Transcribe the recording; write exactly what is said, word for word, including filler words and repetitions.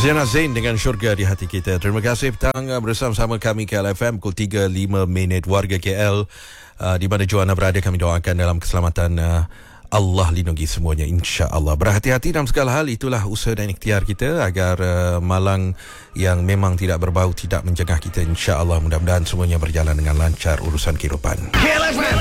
Ziana Zain dengan Syurga di Hati Kita. Terima kasih petang bersama-sama kami K L F M pukul tiga lima minit. Warga K L uh, di mana Joanna berada, kami doakan dalam keselamatan. uh, Allah lindungi semuanya, insya-Allah. Berhati-hati dalam segala hal. Itulah usaha dan ikhtiar kita agar uh, malang yang memang tidak berbau tidak menjengah kita, insya-Allah. Mudah-mudahan semuanya berjalan dengan lancar urusan kehidupan.